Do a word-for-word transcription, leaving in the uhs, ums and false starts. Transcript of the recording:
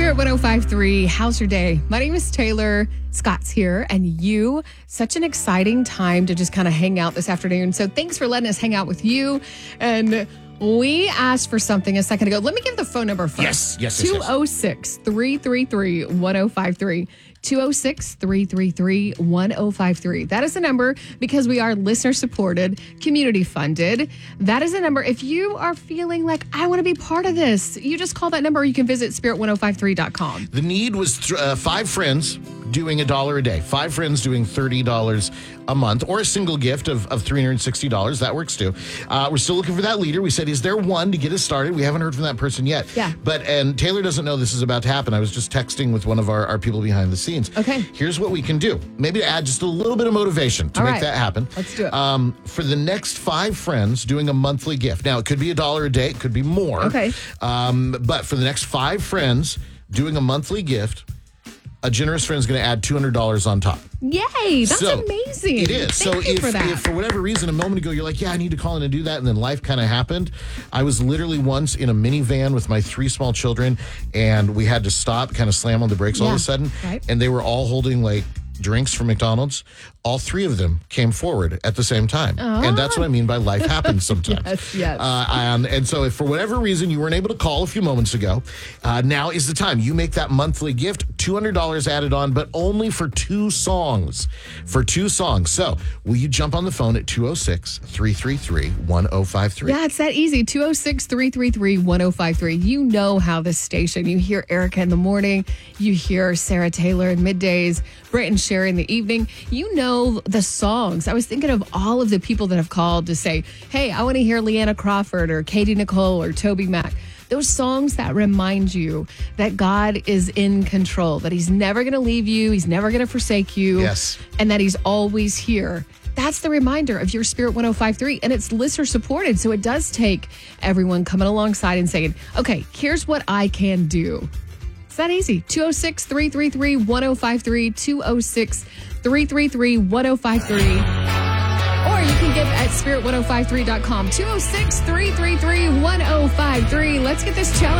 Spirit one oh five point three. How's your day? My name is Taylor. Scott's here, and you, such an exciting time to just kind of hang out this afternoon. So thanks for letting us hang out with you. And we asked for something a second ago. Let me give the phone number first. Yes, yes, yes. two oh six, three three three, one oh five three. two oh six, three three three, one oh five three. That is the number because we are listener supported, community funded. That is the number. If you are feeling like, I want to be part of this, you just call that number or you can visit spirit one oh five three dot com. The need was th- uh, five friends doing a dollar a day. Five friends doing thirty dollars a month, or a single gift of, of three hundred sixty dollars. That works too. Uh, we're still looking for that leader. We said, is there one to get us started? We haven't heard from that person yet. Yeah. But, and Taylor doesn't know this is about to happen. I was just texting with one of our, our people behind the scenes. Okay. Here's what we can do. Maybe to add just a little bit of motivation to All make right. that happen. Let's do it. Um, for the next five friends doing a monthly gift. Now, it could be a dollar a day. It could be more. Okay. Um, but for the next five friends doing a monthly gift, a generous friend is going to add two hundred dollars on top. Yay, that's So, amazing. It is. Thank so you if, for that. if for whatever reason, a moment ago, you're like, yeah, I need to call in and do that, and then life kind of happened. I was literally once in a minivan with my three small children, and we had to stop, kind of slam on the brakes all Yeah, of a sudden, right. and they were all holding like drinks from McDonald's. All three of them came forward at the same time. And that's what I mean by life happens sometimes. Yes, yes. Uh, and, and so if for whatever reason you weren't able to call a few moments ago, uh, now is the time. You make that monthly gift, two hundred dollars added on, but only for two songs. For two songs. So will you jump on the phone at two oh six, three three three, one oh five three? Yeah, it's that easy. two oh six, three three three, one oh five three. You know how this station, you hear Erica in the morning, you hear Sarah Taylor in middays, Brent and Sherry in the evening. You know the songs. I was thinking of all of the people that have called to say, hey, I want to hear Leanna Crawford or Katie Nicole or Toby Mac. Those songs that remind you that God is in control, that he's never going to leave you, he's never going to forsake you, Yes. and that he's always here. That's the reminder of your Spirit one oh five point three, and it's listener supported, so it does take everyone coming alongside and saying, okay, here's what I can do. It's that easy. two oh six, three three three, one oh five three, two oh six, three three three, one oh five three. Or you can give at spirit one oh five three dot com. two oh six, three three three, one oh five three. Let's get this challenge